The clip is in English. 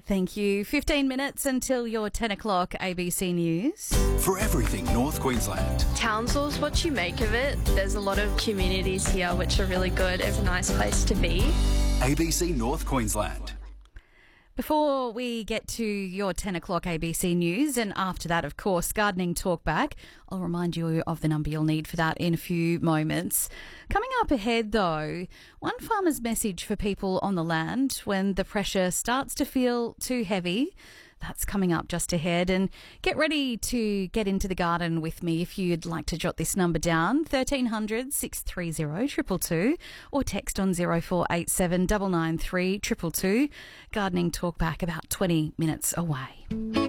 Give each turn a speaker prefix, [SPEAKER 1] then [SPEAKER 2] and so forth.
[SPEAKER 1] Thank you. 15 minutes until your 10 o'clock ABC News.
[SPEAKER 2] For everything North Queensland.
[SPEAKER 3] Townsville's what you make of it. There's a lot of communities here which are really good. It's a nice place to be.
[SPEAKER 2] ABC North Queensland.
[SPEAKER 1] Before we get to your 10 o'clock ABC News, and after that, of course, Gardening Talkback, I'll remind you of the number you'll need for that in a few moments. Coming up ahead, though, one farmer's message for people on the land when the pressure starts to feel too heavy. That's coming up just ahead. And get ready to get into the garden with me if you'd like to jot this number down, 1300 630 222, or text on 0487 993 222. Gardening Talkback about 20 minutes away.